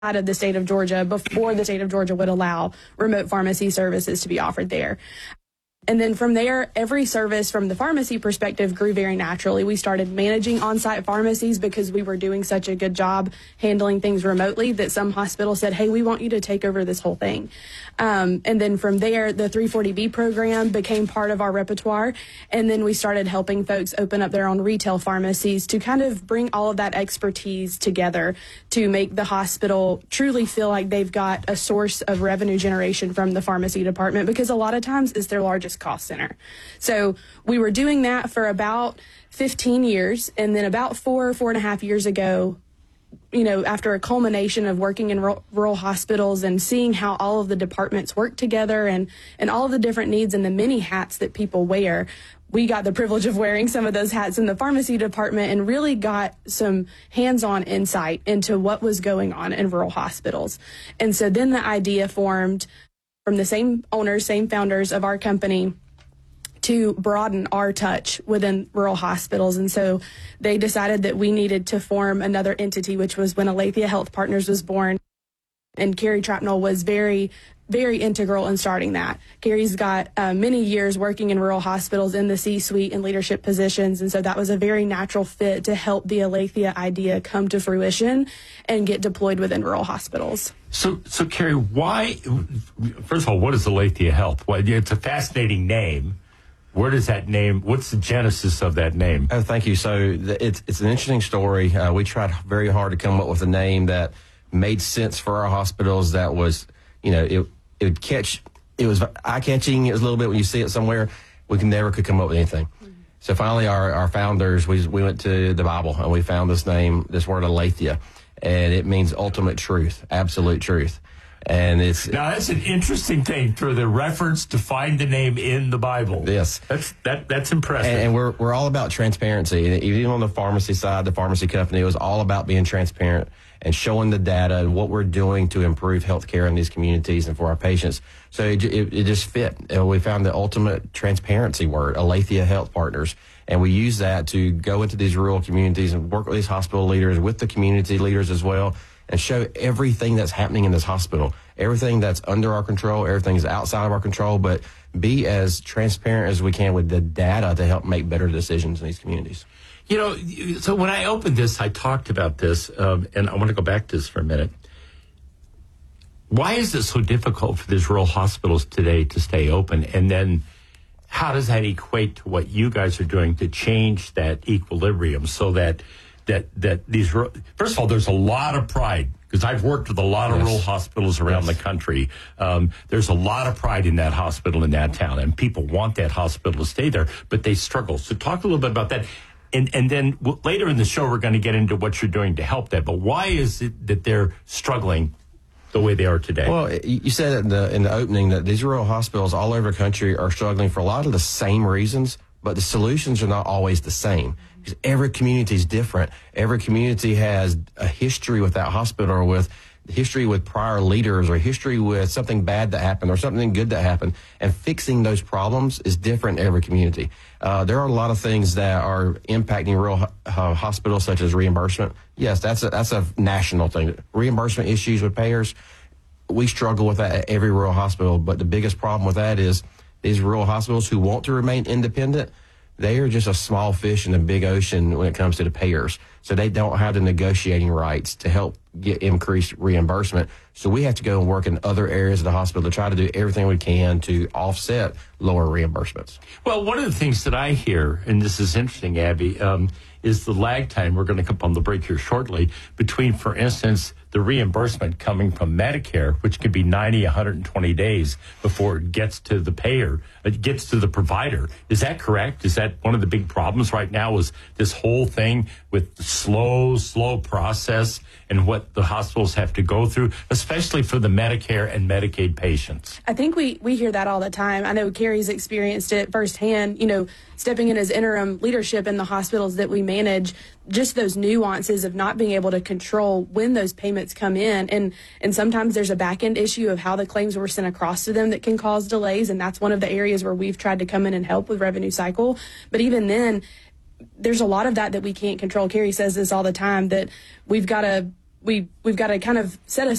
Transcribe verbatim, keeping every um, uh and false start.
of the state of Georgia before the state of Georgia would allow remote pharmacy services to be offered there. And then from there, every service from the pharmacy perspective grew very naturally. We started managing on-site pharmacies because we were doing such a good job handling things remotely that some hospitals said, hey, we want you to take over this whole thing. Um, and then from there, the three forty B program became part of our repertoire. And then we started helping folks open up their own retail pharmacies to kind of bring all of that expertise together to make the hospital truly feel like they've got a source of revenue generation from the pharmacy department, because a lot of times it's their largest cost center. So we were doing that for about fifteen years, and then about four, four and a half years ago, you know, after a culmination of working in rural, rural hospitals and seeing how all of the departments work together and, and all of the different needs and the many hats that people wear, we got the privilege of wearing some of those hats in the pharmacy department and really got some hands-on insight into what was going on in rural hospitals. And so then the idea formed from the same owners, same founders of our company to broaden our touch within rural hospitals. And so they decided that we needed to form another entity, which was when Aletheia Health Partners was born. And Carrie Trapnell was very, very integral in starting that. Carrie's got uh, many years working in rural hospitals in the C-suite and leadership positions, and so that was a very natural fit to help the Aletheia idea come to fruition and get deployed within rural hospitals. So, so Carrie, why, first of all, what is Aletheia Health? Well, it's a fascinating name. Where does that name, what's the genesis of that name? Oh, thank you. So the, it's, it's an interesting story. Uh, we tried very hard to come up with a name that made sense for our hospitals, that was, you know, it, it would catch, it was eye-catching. It was a little bit when you see it somewhere. We can never could come up with anything. Mm-hmm. So finally, our, our founders, we we went to the Bible and we found this name, this word Aletheia, and it means ultimate truth, absolute truth. And it's now that's an interesting thing for the reference to find the name in the Bible. Yes, that's that that's impressive. And, and we're we're all about transparency. Even on the pharmacy side, the pharmacy company, it was all about being transparent and showing the data and what we're doing to improve healthcare in these communities and for our patients. So it, it, it just fit. And we found the ultimate transparency word, Aletheia Health Partners. And we use that to go into these rural communities and work with these hospital leaders, with the community leaders as well, and show everything that's happening in this hospital, everything that's under our control, everything that's outside of our control, but be as transparent as we can with the data to help make better decisions in these communities. You know, so when I opened this, I talked about this, um, and I want to go back to this for a minute. Why is it so difficult for these rural hospitals today to stay open? And then how does that equate to what you guys are doing to change that equilibrium so that that that these, first of all, there's a lot of pride, because I've worked with a lot of yes. rural hospitals around yes. the country. Um, there's a lot of pride in that hospital in that town, and people want that hospital to stay there, but they struggle. So talk a little bit about that. And and then w- later in the show, we're going to get into what you're doing to help that. But why is it that they're struggling the way they are today? Well, you said in the, in the opening that these rural hospitals all over the country are struggling for a lot of the same reasons, but the solutions are not always the same. Because every community is different. Every community has a history with that hospital, or with history with prior leaders, or history with something bad that happened or something good that happened. And fixing those problems is different in every community. Uh, there are a lot of things that are impacting rural uh, hospitals, such as reimbursement. Yes, that's a, that's a national thing. Reimbursement issues with payers, we struggle with that at every rural hospital. But the biggest problem with that is these rural hospitals who want to remain independent, they are just a small fish in the big ocean when it comes to the payers. So they don't have the negotiating rights to help get increased reimbursement. So we have to go and work in other areas of the hospital to try to do everything we can to offset lower reimbursements. Well, one of the things that I hear, and this is interesting, Abby, um, is the lag time. We're going to come on the break here shortly between, for instance, the reimbursement coming from Medicare, which could be ninety, one hundred twenty days before it gets to the payer, it gets to the provider. Is that correct? Is that one of the big problems right now, is this whole thing with the slow, slow process and what the hospitals have to go through, especially for the Medicare and Medicaid patients? I think we, we hear that all the time. I know Carrie's experienced it firsthand, you know, stepping in as interim leadership in the hospitals that we manage, just those nuances of not being able to control when those payments come in. And, and sometimes there's a back end issue of how the claims were sent across to them that can cause delays. And that's one of the areas where we've tried to come in and help with revenue cycle. But even then, there's a lot of that that we can't control. Carrie says this all the time, that we've got to we we've got to kind of set a